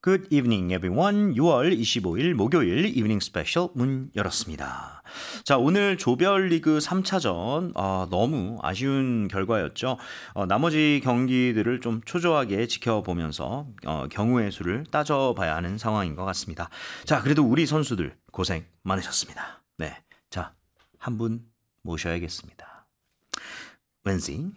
Good evening, everyone. 6월 25일 목요일 이브닝 스페셜 문 열었습니다. 자, 오늘 조별리그 3차전 너무 아쉬운 결과였죠. 나머지 경기들을 좀 초조하게 지켜보면서 경우의 수를 따져봐야 하는 상황인 것 같습니다. 자, 그래도 우리 선수들 고생 많으셨습니다. 네, 자, 한 분 모셔야겠습니다. 웬지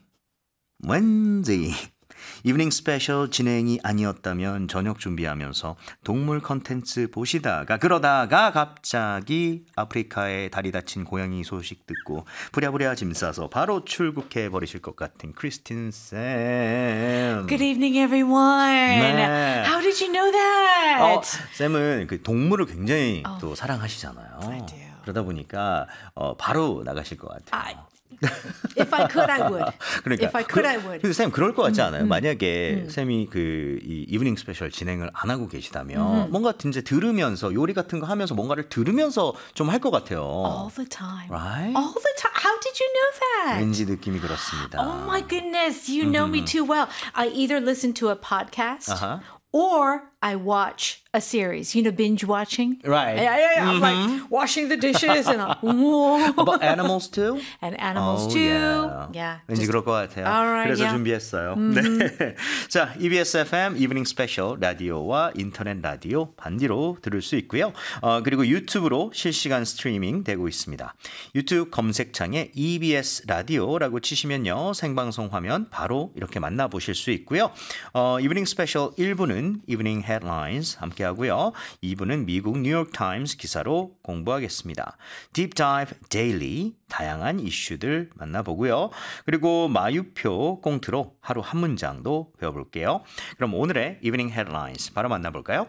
이브닝 스페셜 진행이 아니었다면 저녁 준비하면서 동물 컨텐츠 보시다가 그러다가 갑자기 아프리카에 다리 다친 고양이 소식 듣고 부랴부랴 짐 싸서 바로 출국해 버리실 것 같은 크리스틴 쌤. Good evening, everyone. 네. How did you know that? 쌤은 그 동물을 굉장히 또 사랑하시잖아요. I do. 그러다 보니까 바로 나가실 것 같아요. If I could, I would. 그러니까 If I could, I would. 근데 쌤 그럴 것 같지 않아요? 만약에 쌤이 이 이브닝 스페셜 진행을 안 하고 계시다면 뭔가 이제 들으면서 요리 같은 거 하면서 뭔가를 들으면서 좀 할 것 같아요. All the time. Right? All the time. How did you know that? 왠지 느낌이 그렇습니다. Oh my goodness, you know me too well. I either listen to a podcast or I watch a series, binge watching. Right. Yeah. I'm like washing the dishes and About animals too? And animals too. Yeah. 왠지 그럴 것 같아요. Alright, 그래서 yeah. 준비했어요. 네. 자, EBS FM 이브닝 스페셜 라디오와 인터넷 라디오 반디로 들을 수 있고요. 그리고 유튜브로 실시간 스트리밍 되고 있습니다. 유튜브 검색창에 EBS 라디오라고 치시면요. 생방송 화면 바로 이렇게 만나보실 수 있고요. 이브닝 스페셜 1부는 이브닝 헤드라인스 함께 하고요. 2부는 미국 뉴욕 타임스 기사로 공부하겠습니다. Deep Dive Daily 다양한 이슈들 만나보고요. 그리고 마유표 꽁트로 하루 한 문장도 배워볼게요. 그럼 오늘의 이브닝 헤드라인스 바로 만나볼까요?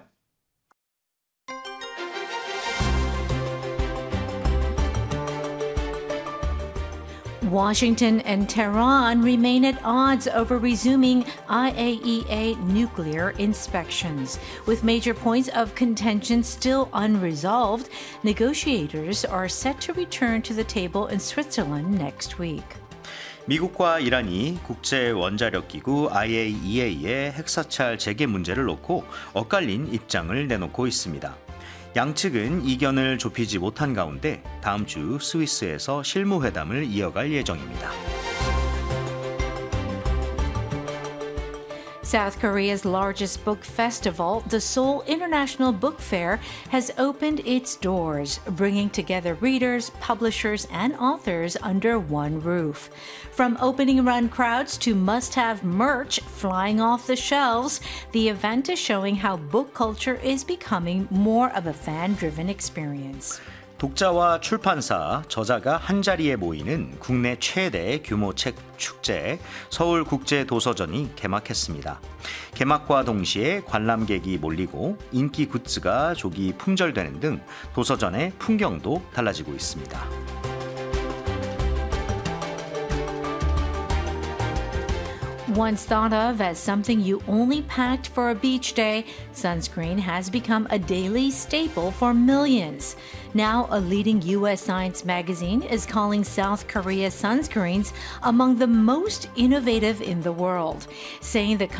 Washington and Tehran remain at odds over resuming IAEA nuclear inspections. With major points of contention still unresolved, negotiators are set to return to the table in Switzerland next week. 미국과 이란이 국제원자력기구 IAEA의 핵사찰 재개 문제를 놓고 엇갈린 입장을 내놓고 있습니다. 양측은 이견을 좁히지 못한 가운데 다음 주 스위스에서 실무회담을 이어갈 예정입니다. South Korea's largest book festival, the Seoul International Book Fair, has opened its doors, bringing together readers, publishers, and authors under one roof. From opening run crowds to must-have merch flying off the shelves, the event is showing how book culture is becoming more of a fan-driven experience. 독자와 출판사, 저자가 한자리에 모이는 국내 최대 규모 책 축제 서울국제도서전이 개막했습니다. 개막과 동시에 관람객이 몰리고 인기 굿즈가 조기 품절되는 등 도서전의 풍경도 달라지고 있습니다. Once thought of as something you only packed for a beach day, sunscreen has become a daily staple for millions. Now, a leading U.S. science magazine is calling South Korea's sunscreens among the most innovative in the world, saying the